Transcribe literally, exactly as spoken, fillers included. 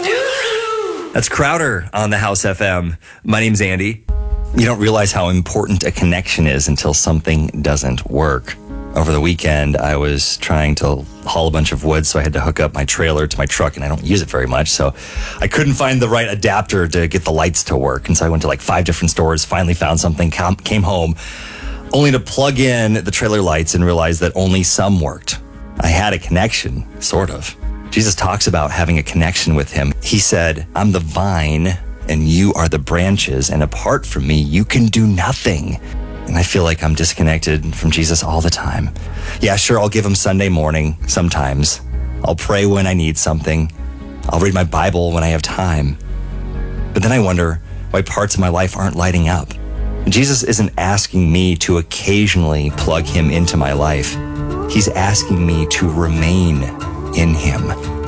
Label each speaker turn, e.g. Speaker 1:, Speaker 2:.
Speaker 1: That's Crowder on the House F M. My name's Andy. You don't realize how important a connection is until something doesn't work. Over the weekend, I was trying to haul a bunch of wood, so I had to hook up my trailer to my truck, and I don't use it very much, so I couldn't find the right adapter to get the lights to work. And so I went to like five different stores, finally found something, came home, only to plug in the trailer lights and realize that only some worked. I had a connection, sort of. Jesus talks about having a connection with him. He said, I'm the vine and you are the branches, and apart from me, you can do nothing. And I feel like I'm disconnected from Jesus all the time. Yeah, sure, I'll give him Sunday morning sometimes. I'll pray when I need something. I'll read my Bible when I have time. But then I wonder why parts of my life aren't lighting up. Jesus isn't asking me to occasionally plug him into my life. He's asking me to remain in him.